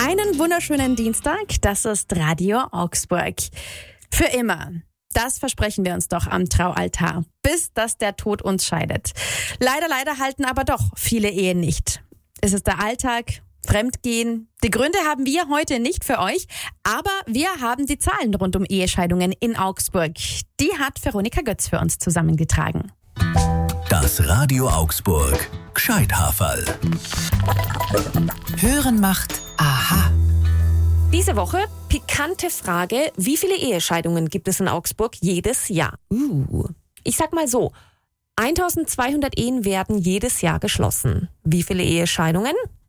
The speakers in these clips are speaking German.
Einen wunderschönen Dienstag, das ist Radio Augsburg. Für immer. Das versprechen wir uns doch am Traualtar, bis dass der Tod uns scheidet. Leider halten aber doch viele Ehen nicht. Es ist der Alltag, Fremdgehen. Die Gründe haben wir heute nicht für euch, aber wir haben die Zahlen rund um Ehescheidungen in Augsburg. Die hat Veronika Götz für uns zusammengetragen. Das Radio Augsburg Gscheithaferl. Hören macht aha. Diese Woche pikante Frage, wie viele Ehescheidungen gibt es in Augsburg jedes Jahr? Ich sag mal so, 1200 Ehen werden jedes Jahr geschlossen. Wie viele Ehescheidungen?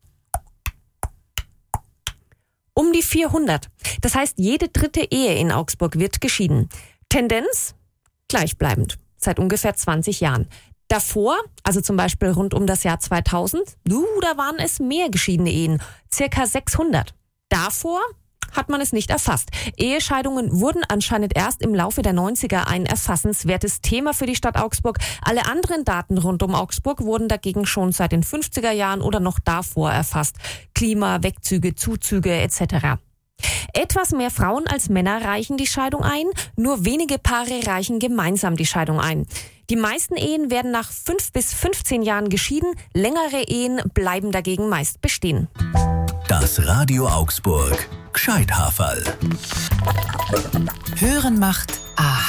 Um die 400. Das heißt, jede dritte Ehe in Augsburg wird geschieden. Tendenz? Gleichbleibend. Seit ungefähr 20 Jahren. Davor, also zum Beispiel rund um das Jahr 2000, da waren es mehr geschiedene Ehen. Circa 600. Davor hat man es nicht erfasst. Ehescheidungen wurden anscheinend erst im Laufe der 90er ein erfassenswertes Thema für die Stadt Augsburg. Alle anderen Daten rund um Augsburg wurden dagegen schon seit den 50er Jahren oder noch davor erfasst. Klima, Wegzüge, Zuzüge etc. Etwas mehr Frauen als Männer reichen die Scheidung ein, nur wenige Paare reichen gemeinsam die Scheidung ein. Die meisten Ehen werden nach 5 bis 15 Jahren geschieden, längere Ehen bleiben dagegen meist bestehen. Das Radio Augsburg Gscheithaferl. Hören macht aha.